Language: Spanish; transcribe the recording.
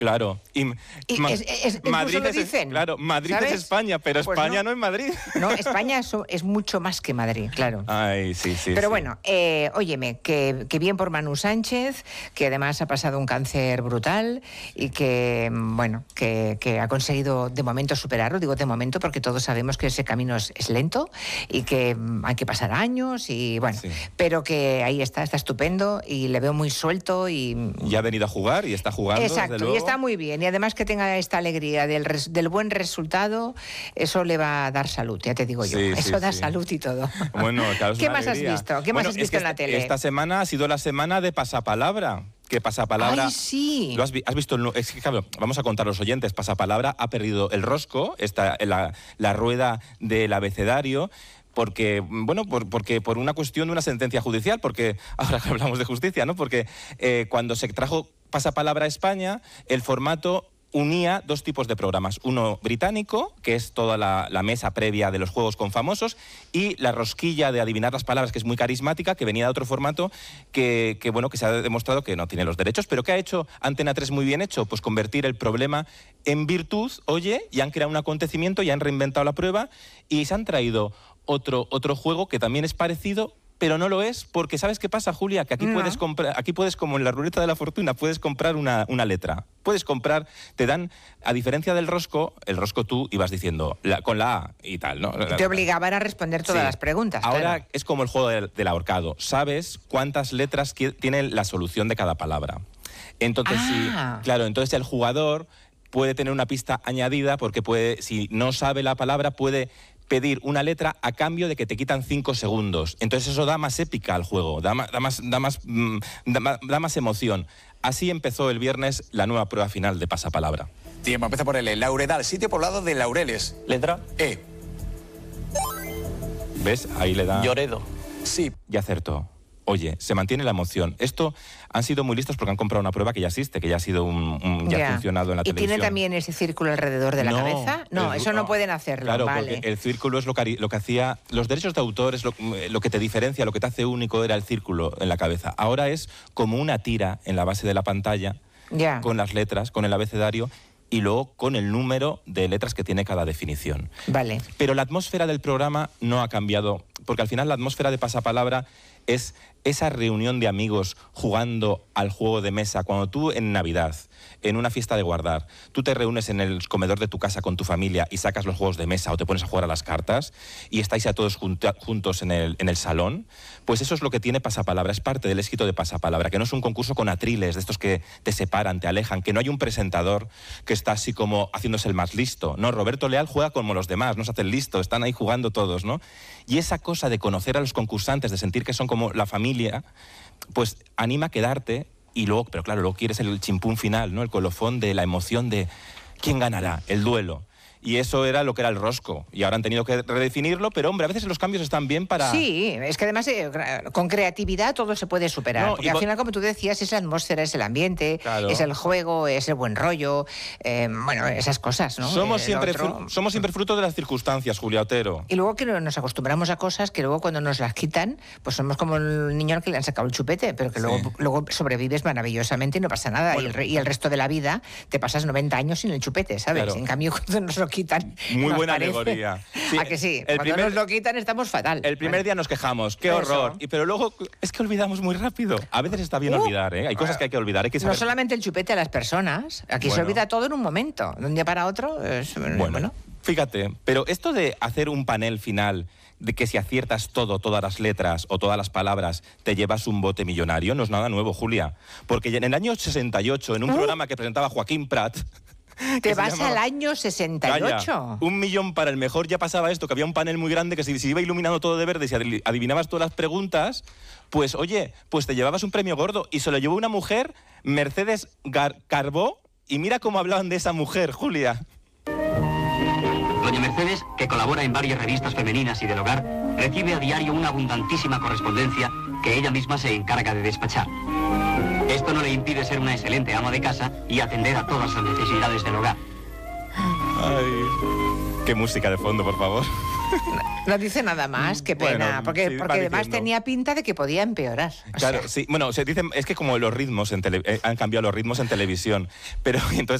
Claro. Madrid lo dicen. Claro, Madrid, ¿sabes? Es España, pero pues España no es Madrid. No, España es mucho más que Madrid, claro. Ay, sí. Pero bueno, óyeme, que bien por Manu Sánchez, que además ha pasado un cáncer brutal y que, bueno, que ha conseguido de momento superarlo. Digo de momento porque todos sabemos que ese camino es lento y que hay que pasar años y bueno, pero que ahí está estupendo y le veo muy suelto y ha venido a jugar y está jugando. Exacto, desde luego. Y está muy bien. Y además que tenga esta alegría del buen resultado, eso le va a dar salud, ya te digo yo. Eso da salud y todo. Bueno, claro, ¿Qué más has visto? ¿Qué más has visto en la tele? Esta semana ha sido la semana de Pasapalabra. Que Pasapalabra... ¡Ay, sí! ¿Has visto? Es que, claro, vamos a contar a los oyentes. Pasapalabra ha perdido el rosco, la rueda del abecedario, porque, bueno, porque por una cuestión de una sentencia judicial, porque ahora que hablamos de justicia, ¿no? Porque cuando se trajo Pasapalabra a España, el formato unía dos tipos de programas. Uno británico, que es toda la mesa previa de los juegos con famosos, y la rosquilla de adivinar las palabras, que es muy carismática, que venía de otro formato, que se ha demostrado que no tiene los derechos, pero que ha hecho Antena 3 muy bien hecho, pues convertir el problema en virtud, oye, y han creado un acontecimiento, y han reinventado la prueba, y se han traído otro juego que también es parecido, pero no lo es, porque ¿sabes qué pasa, Julia? Que aquí puedes comprar, como en la ruleta de la fortuna, puedes comprar una letra. Puedes comprar, te dan, a diferencia del rosco, el rosco tú ibas diciendo con la A y tal, ¿no? Te obligaban a responder todas las preguntas. Ahora claro. Es como el juego del ahorcado. Sabes cuántas letras tiene la solución de cada palabra. Entonces, entonces el jugador puede tener una pista añadida porque si no sabe la palabra, puede pedir una letra a cambio de que te quitan 5 segundos. Entonces eso da más épica al juego, da más emoción. Así empezó el viernes la nueva prueba final de Pasapalabra. Tiempo, empieza por L. Lauredal, sitio poblado de laureles. Letra E. ¿Ves? Ahí le da... Lloredo. Sí. Y acertó. Oye, se mantiene la emoción. Esto han sido muy listos porque han comprado una prueba que ya existe, que ya ha sido ya ha funcionado en la televisión. ¿Y tiene también ese círculo alrededor de la cabeza? No, eso no pueden hacerlo. Claro, vale. Porque el círculo es lo que hacía... Los derechos de autor es lo que te diferencia, lo que te hace único era el círculo en la cabeza. Ahora es como una tira en la base de la pantalla, con las letras, con el abecedario, y luego con el número de letras que tiene cada definición. Vale. Pero la atmósfera del programa no ha cambiado, porque al final la atmósfera de Pasapalabra es esa reunión de amigos jugando al juego de mesa. Cuando tú en Navidad, en una fiesta de guardar, tú te reúnes en el comedor de tu casa con tu familia y sacas los juegos de mesa o te pones a jugar a las cartas y estáis a todos juntos en el salón, pues eso es lo que tiene Pasapalabra, es parte del éxito de Pasapalabra, que no es un concurso con atriles, de estos que te separan, te alejan, que no hay un presentador que está así como haciéndose el más listo. No, Roberto Leal juega como los demás, no se hace el listo, están ahí jugando todos, ¿no? Y esa cosa de conocer a los concursantes, de sentir que son como la familia, pues anima a quedarte. Y luego, pero claro, luego quieres el chimpún final, ¿no? El colofón de la emoción de quién ganará, el duelo. Y eso era lo que era el rosco. Y ahora han tenido que redefinirlo, pero hombre, a veces los cambios están bien para... Sí, es que además con creatividad todo se puede superar. No, porque al final, como tú decías, es la atmósfera, es el ambiente, es el juego, es el buen rollo, bueno, esas cosas, ¿no? Somos siempre fruto de las circunstancias, Julia Otero. Y luego que nos acostumbramos a cosas que luego cuando nos las quitan, pues somos como el niño al que le han sacado el chupete, pero que luego sobrevives maravillosamente y no pasa nada. Bueno, y el resto de la vida te pasas 90 años sin el chupete, ¿sabes? Claro. En cambio, cuando nos lo quitan... Muy buena alegoría. Sí, ¿a que sí? Cuando nos lo quitan estamos fatal. El primer día nos quejamos, qué horror. Pero luego es que olvidamos muy rápido. A veces está bien olvidar, ¿eh? Hay cosas que hay que olvidar. Hay que saber... No solamente el chupete a las personas, aquí se olvida todo en un momento. De un día para otro es... Bueno, fíjate, pero esto de hacer un panel final de que si aciertas todas las letras o todas las palabras te llevas un bote millonario, no es nada nuevo, Julia. Porque en el año 68, en un programa que presentaba Joaquín Prat... ¿Te vas al año 68? Calla, 1 millón para el mejor. Ya pasaba esto, que había un panel muy grande que se iba iluminando todo de verde y si adivinabas todas las preguntas, pues oye, pues te llevabas un premio gordo. Y se lo llevó una mujer, Mercedes Carbó, y mira cómo hablaban de esa mujer, Julia. Doña Mercedes, que colabora en varias revistas femeninas y del hogar, recibe a diario una abundantísima correspondencia que ella misma se encarga de despachar. Esto no le impide ser una excelente ama de casa y atender a todas las necesidades del hogar. Ay, qué música de fondo, por favor. No dice nada más, qué pena, Bueno, porque sí, va además diciendo. tenía pinta de que podía empeorar. O Claro, sea, sí. Bueno, se dice, es que como los ritmos han cambiado los ritmos en televisión, pero entonces